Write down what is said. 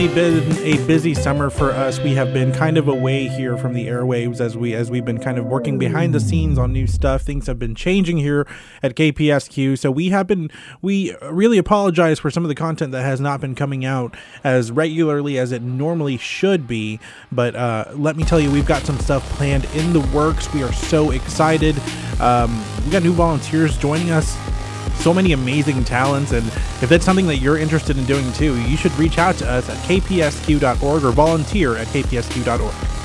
definitely been a busy summer for us. We have been kind of away here from the airwaves as we've been kind of working behind the scenes on new stuff. Things have been changing here at KPSQ, so we really apologize for some of the content that has not been coming out as regularly as it normally should be. But let me tell you, we've got some stuff planned in the works. We are so excited. We got new volunteers joining us. So many amazing talents, and if that's something that you're interested in doing too, you should reach out to us at kpsq.org or volunteer at kpsq.org.